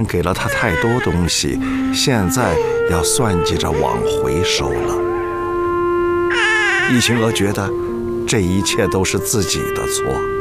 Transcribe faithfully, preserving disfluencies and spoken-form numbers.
给了他太多东西，现在要算计着往回收了。易晴娥觉得这一切都是自己的错。